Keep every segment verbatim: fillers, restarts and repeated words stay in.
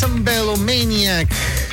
Ensemble Maniac.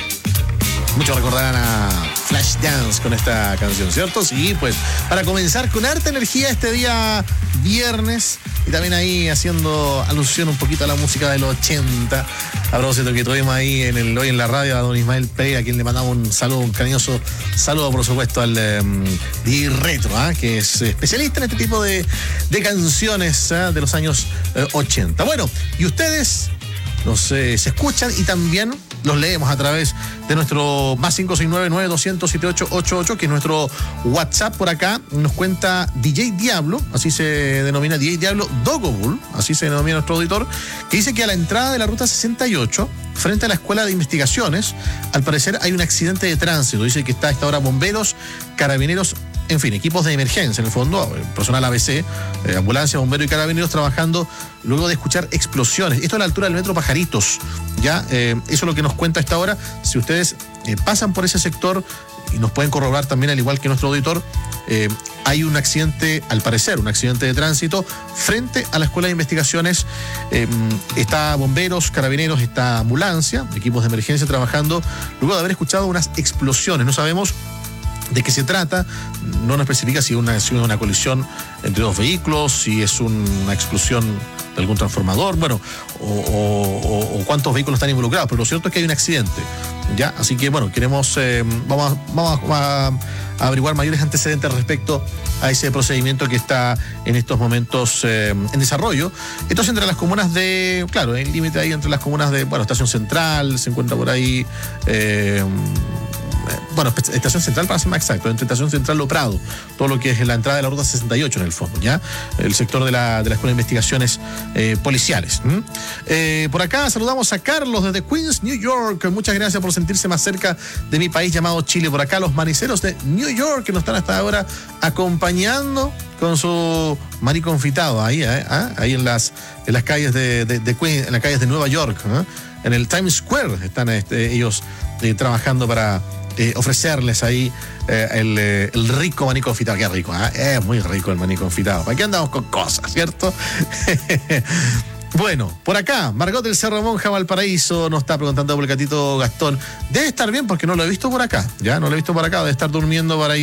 Muchos recordarán a Flashdance con esta canción, ¿cierto? Sí, pues para comenzar con harta energía este día viernes y también ahí haciendo alusión un poquito a la música de los ochenta. A propósito que tuvimos ahí en el, hoy en la radio a don Ismael Pereira, a quien le mandamos un saludo, un cariñoso saludo, por supuesto, al um, D J Retro, ¿eh? que es especialista en este tipo de, de canciones ¿eh? de los años eh, ochenta. Bueno, y ustedes los eh, se escuchan y también los leemos a través de nuestro más cinco seis nueve, nueve dos cero cero, siete ocho ocho ocho, que es nuestro WhatsApp. Por acá nos cuenta D J Diablo, así se denomina D J Diablo Dogobull, así se denomina nuestro auditor, que dice que a la entrada de la ruta sesenta y ocho, frente a la Escuela de Investigaciones, al parecer hay un accidente de tránsito. Dice que está a esta hora bomberos, carabineros, en fin, equipos de emergencia, en el fondo, personal A B C, eh, ambulancia, bomberos y carabineros trabajando luego de escuchar explosiones. Esto a la altura del metro Pajaritos, ¿ya? Eh, eso es lo que nos cuenta a esta hora. Si ustedes eh, pasan por ese sector y nos pueden corroborar también, al igual que nuestro auditor, eh, hay un accidente, al parecer, un accidente de tránsito frente a la Escuela de Investigaciones. Eh, está bomberos, carabineros, está ambulancia, equipos de emergencia trabajando luego de haber escuchado unas explosiones. No sabemos de qué se trata, no nos especifica si es una, si es una colisión entre dos vehículos, si es una explosión de algún transformador, bueno, o, o, o cuántos vehículos están involucrados, pero lo cierto es que hay un accidente, ¿ya? Así que, bueno, queremos, eh, vamos, a, vamos a, a averiguar mayores antecedentes respecto a ese procedimiento que está en estos momentos eh, en desarrollo. Entonces, entre las comunas de, claro, el límite ahí entre las comunas de, bueno, Estación Central, se encuentra por ahí, eh, bueno, Estación Central para ser más exacto, entre Estación Central Lo Prado, todo lo que es la entrada de la ruta sesenta y ocho en el fondo, ¿ya? El sector de la, de la Escuela de Investigaciones eh, Policiales. ¿Mm? Eh, por acá saludamos a Carlos desde Queens, New York. Muchas gracias por sentirse más cerca de mi país llamado Chile. Por acá los maniceros de New York que nos están hasta ahora acompañando con su maní confitado ahí, ¿eh? ¿Ah? Ahí en las, en las calles de, de, de Queens, en las calles de Nueva York, ¿eh? En el Times Square están este, ellos eh, trabajando para Eh, ofrecerles ahí eh, el, eh, el rico maní confitado. Qué rico, ¿eh? Es muy rico el maní confitado. ¿Para qué andamos con cosas, cierto? Bueno, por acá, Margot del Cerro Monja, Valparaíso, nos está preguntando por el gatito Gastón. Debe estar bien porque no lo he visto por acá, ¿ya? No lo he visto por acá, debe estar durmiendo por ahí